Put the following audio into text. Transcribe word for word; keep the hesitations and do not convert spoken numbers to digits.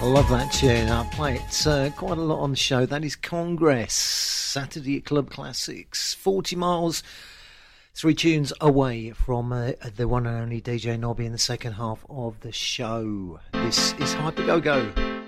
I love that tune. I play it uh, quite a lot on the show. That is Congress, Saturday at Club Classics. forty miles, three tunes away from uh, the one and only D J Nobby in the second half of the show. This is Hyper Go Go.